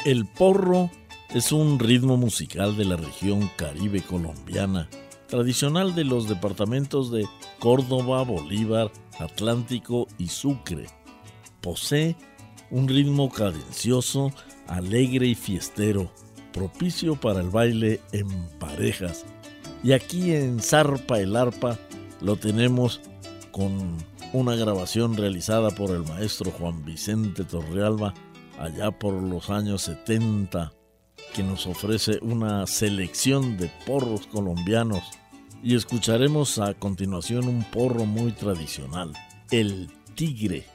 El porro es un ritmo musical de la región Caribe colombiana, tradicional de los departamentos de Córdoba, Bolívar, Atlántico y Sucre. Posee un ritmo cadencioso, alegre y fiestero, propicio para el baile en parejas. Y aquí en Zarpa el Arpa lo tenemos con una grabación realizada por el maestro Juan Vicente Torrealba allá por los años 70, que nos ofrece una selección de porros colombianos. Y escucharemos a continuación un porro muy tradicional, el Tigre.